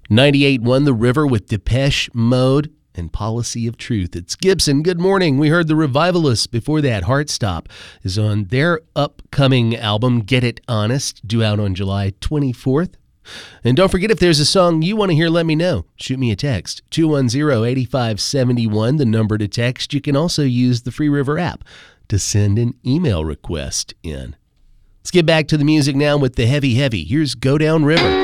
98.1 The River with Depeche Mode and Policy of Truth. It's Gibson. Good morning. We heard the Revivalists. Before that, Heartstop is on their upcoming album, Get It Honest, due out on July 24th. And don't forget, if there's a song you want to hear, let me know. Shoot me a text, 210-8571, the number to text. You can also use the Free River app to send an email request in. Let's get back to the music now with the Heavy Heavy. Here's Go Down River.